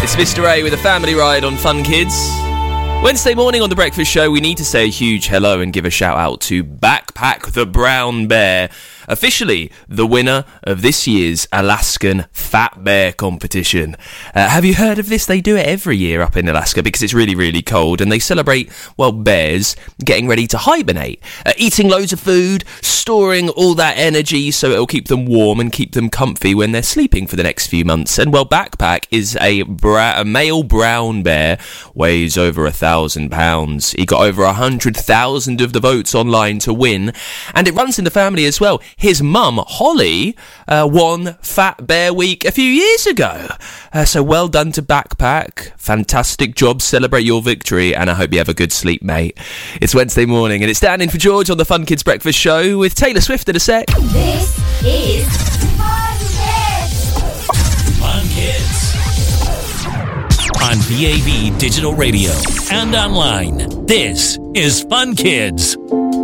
It's Mr. A with a family ride on Fun Kids. Wednesday morning on The Breakfast Show, we need to say a huge hello and give a shout out to Backpack the Brown Bear, officially the winner of this year's Alaskan Fat Bear competition. Have you heard of this? They do it every year up in Alaska because it's really, really cold, and they celebrate, well, bears getting ready to hibernate, eating loads of food, storing all that energy so it'll keep them warm and keep them comfy when they're sleeping for the next few months. And, well, Backpack is a male brown bear, weighs over 1,000 pounds. He got over 100,000 of the votes online to win, and it runs in the family as well. His mum, Holly, won Fat Bear Week a few years ago. So well done to Backpack. Fantastic job. Celebrate your victory, and I hope you have a good sleep, mate. It's Wednesday morning, and it's Dan in for George on the Fun Kids Breakfast Show with Taylor Swift in a sec. This is Fun Kids. Fun Kids. On DAB Digital Radio and online, this is Fun Kids.